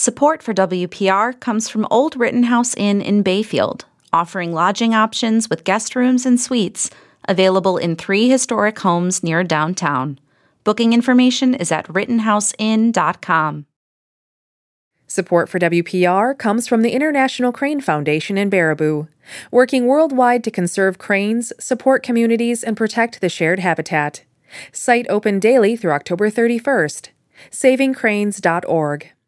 Support for WPR comes from Old Rittenhouse Inn in Bayfield, offering lodging options with guest rooms and suites, available in 3 historic homes near downtown. Booking information is at rittenhouseinn.com. Support for WPR comes from the International Crane Foundation in Baraboo, working worldwide to conserve cranes, support communities, and protect the shared habitat. Site open daily through October 31st. SavingCranes.org.